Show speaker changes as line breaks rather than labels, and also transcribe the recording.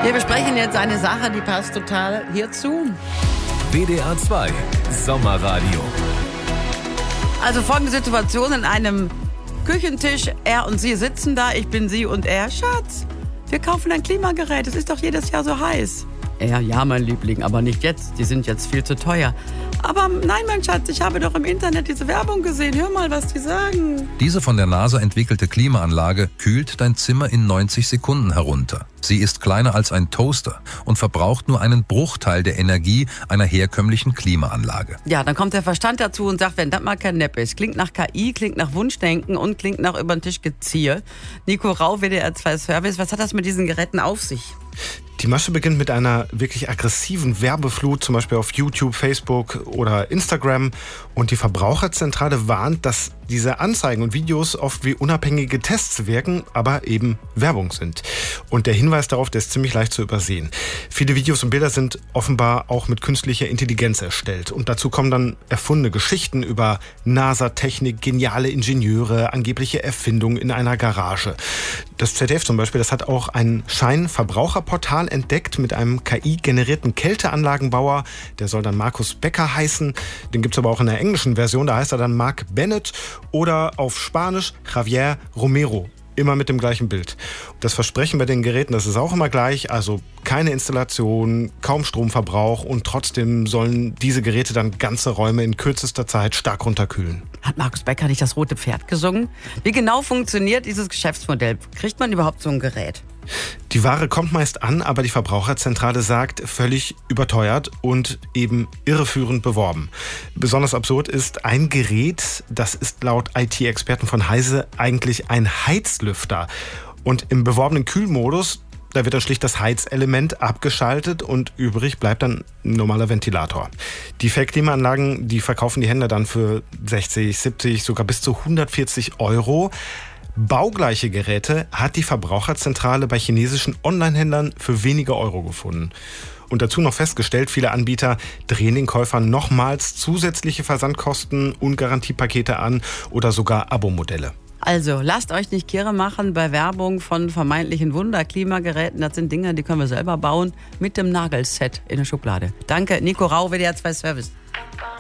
Wir besprechen jetzt eine Sache, die passt total hierzu.
WDR 2 Sommerradio.
Also folgende Situation in einem Küchentisch. Er und sie sitzen da, ich bin sie und er. Schatz, wir kaufen ein Klimagerät, es ist doch jedes Jahr so heiß. Er, ja mein Liebling, aber nicht jetzt, die sind jetzt viel zu teuer. Aber nein, mein Schatz, ich habe doch im Internet diese Werbung gesehen. Hör mal, was die sagen.
Diese von der NASA entwickelte Klimaanlage kühlt dein Zimmer in 90 Sekunden herunter. Sie ist kleiner als ein Toaster und verbraucht nur einen Bruchteil der Energie einer herkömmlichen Klimaanlage.
Ja, dann kommt der Verstand dazu und sagt, wenn das mal kein Nepp ist. Klingt nach KI, klingt nach Wunschdenken und klingt nach über den Tisch Geziehe. Nico Rau, WDR 2 Service. Was hat das mit diesen Geräten auf sich?
Die Masche beginnt mit einer wirklich aggressiven Werbeflut, zum Beispiel auf YouTube, Facebook oder Instagram. Und die Verbraucherzentrale warnt, dass diese Anzeigen und Videos oft wie unabhängige Tests wirken, aber eben Werbung sind. Und der Hinweis darauf, der ist ziemlich leicht zu übersehen. Viele Videos und Bilder sind offenbar auch mit künstlicher Intelligenz erstellt. Und dazu kommen dann erfundene Geschichten über NASA-Technik, geniale Ingenieure, angebliche Erfindungen in einer Garage. Das ZDF zum Beispiel, das hat auch ein Scheinverbraucherportal entdeckt mit einem KI-generierten Kälteanlagenbauer. Der soll dann Markus Becker heißen. Den gibt's aber auch in der englischen Version. Da heißt er dann Mark Bennett oder auf Spanisch Javier Romero. Immer mit dem gleichen Bild. Das Versprechen bei den Geräten, das ist auch immer gleich. Also keine Installation, kaum Stromverbrauch und trotzdem sollen diese Geräte dann ganze Räume in kürzester Zeit stark runterkühlen.
Hat Markus Becker nicht das Rote Pferd gesungen? Wie genau funktioniert dieses Geschäftsmodell? Kriegt man überhaupt so ein Gerät?
Die Ware kommt meist an, aber die Verbraucherzentrale sagt, völlig überteuert und eben irreführend beworben. Besonders absurd ist ein Gerät, das ist laut IT-Experten von Heise eigentlich ein Heizlüfter. Und im beworbenen Kühlmodus, da wird dann schlicht das Heizelement abgeschaltet und übrig bleibt dann ein normaler Ventilator. Die Fake-Klimaanlagen, die verkaufen die Händler dann für 60, 70, sogar bis zu 140 €. Baugleiche Geräte hat die Verbraucherzentrale bei chinesischen Online-Händlern für wenige Euro gefunden. Und dazu noch festgestellt, viele Anbieter drehen den Käufern nochmals zusätzliche Versandkosten und Garantiepakete an oder sogar Abo-Modelle.
Also, lasst euch nicht kirre machen bei Werbung von vermeintlichen Wunderklimageräten. Das sind Dinge, die können wir selber bauen mit dem Nagelset in der Schublade. Danke, Nico Rau, WDR 2 Service.